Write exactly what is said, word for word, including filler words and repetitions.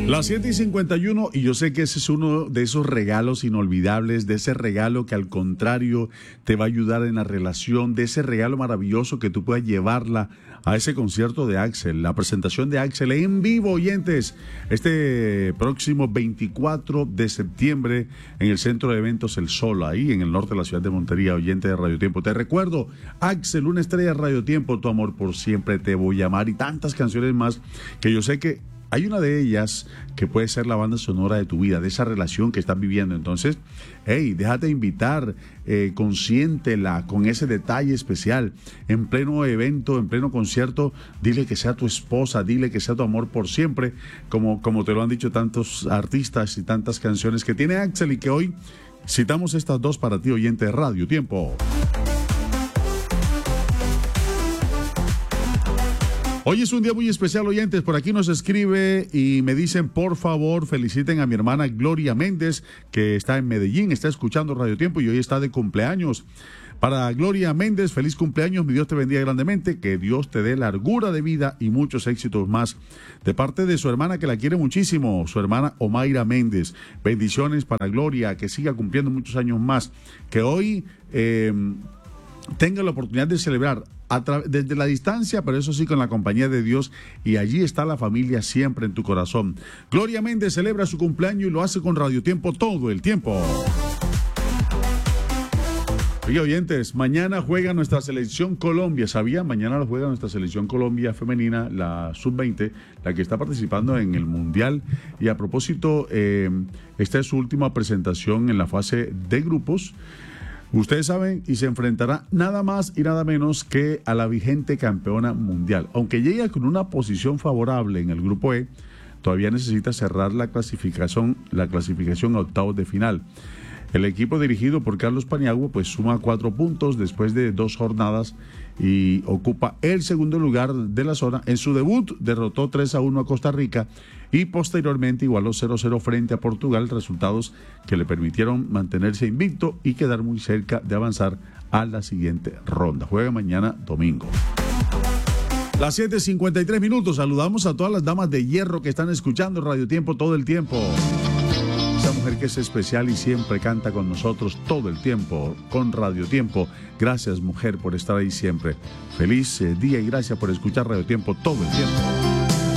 Las siete y cincuenta y uno, y yo sé que ese es uno de esos regalos inolvidables, de ese regalo que al contrario te va a ayudar en la relación, de ese regalo maravilloso que tú puedas llevarla a ese concierto de Axel, la presentación de Axel en vivo, oyentes, este próximo veinticuatro de septiembre en el Centro de Eventos El Sol, ahí en el norte de la ciudad de Montería, oyente de Radio Tiempo. Te recuerdo, Axel, una estrella de Radio Tiempo, Tu amor por siempre, Te voy a amar y tantas canciones más que yo sé que hay una de ellas que puede ser la banda sonora de tu vida, de esa relación que estás viviendo. Entonces, hey, déjate invitar, eh, consiéntela con ese detalle especial. En pleno evento, en pleno concierto, dile que sea tu esposa, dile que sea tu amor por siempre, como, como te lo han dicho tantos artistas y tantas canciones que tiene Axel y que hoy citamos estas dos para ti, oyente de Radio Tiempo. Hoy es un día muy especial, oyentes. Por aquí nos escribe y me dicen, por favor, feliciten a mi hermana Gloria Méndez, que está en Medellín, está escuchando Radio Tiempo y hoy está de cumpleaños. Para Gloria Méndez, feliz cumpleaños, mi Dios te bendiga grandemente, que Dios te dé largura de vida y muchos éxitos más. De parte de su hermana, que la quiere muchísimo, su hermana Omaira Méndez. Bendiciones para Gloria, que siga cumpliendo muchos años más, que hoy eh, tenga la oportunidad de celebrar desde la distancia, pero eso sí con la compañía de Dios, y allí está la familia siempre en tu corazón. Gloria Méndez celebra su cumpleaños y lo hace con Radio Tiempo todo el tiempo. Oye, oyentes, mañana juega nuestra selección Colombia, ¿sabía? Mañana juega nuestra selección Colombia femenina, la sub veinte, la que está participando en el Mundial. Y a propósito, eh, esta es su última presentación en la fase de grupos. Ustedes saben, y se enfrentará nada más y nada menos que a la vigente campeona mundial. Aunque llega con una posición favorable en el grupo E, todavía necesita cerrar la clasificación, la clasificación a octavos de final. El equipo dirigido por Carlos Paniagua pues suma cuatro puntos después de dos jornadas y ocupa el segundo lugar de la zona. En su debut derrotó tres a uno a Costa Rica y posteriormente igualó cero a cero frente a Portugal, resultados que le permitieron mantenerse invicto y quedar muy cerca de avanzar a la siguiente ronda. Juega mañana domingo. Las siete cincuenta y tres minutos, saludamos a todas las damas de hierro que están escuchando Radio Tiempo todo el tiempo. Esa mujer que es especial y siempre canta con nosotros todo el tiempo, con Radio Tiempo. Gracias, mujer, por estar ahí siempre. Feliz eh, día y gracias por escuchar Radio Tiempo todo el tiempo.